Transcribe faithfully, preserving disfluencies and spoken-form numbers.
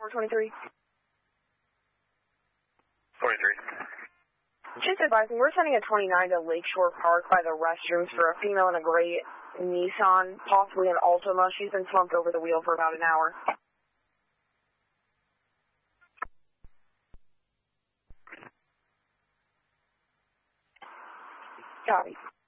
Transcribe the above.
four twenty-three. twenty-three. Just advising, we're sending a twenty-nine to Lakeshore Park by the restrooms for a female in a gray Nissan, possibly an Altima. She's been slumped over the wheel for about an hour. Copy.